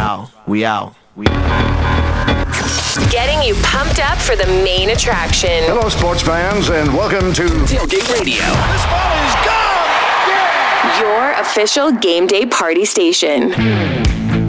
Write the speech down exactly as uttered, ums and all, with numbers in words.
out. We out. We Getting you pumped up for the main attraction. Hello, sports fans, and welcome to Tailgate Radio. This ball is gone! Yeah! Your official game day party station.